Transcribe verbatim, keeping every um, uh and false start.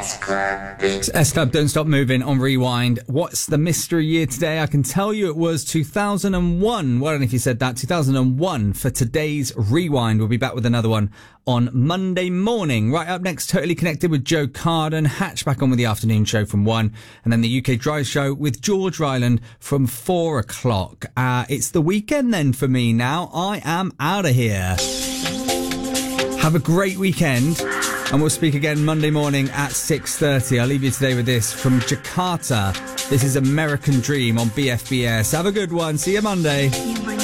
It's S Club, Don't Stop Moving on Rewind. What's the mystery year today? I can tell you it was two thousand one. Well, I don't know if you said that. two thousand one for today's Rewind. We'll be back with another one on Monday morning. Right up next, Totally Connected with Joe Carden. Hatch back on with the afternoon show from one. And then the U K Drive Show with George Ryland from four o'clock. Uh, it's the weekend then for me now. I am out of here. Have a great weekend. And we'll speak again Monday morning at six thirty. I'll leave you today with this from Jakarta. This is American Dream on B F B S. Have a good one. See you Monday.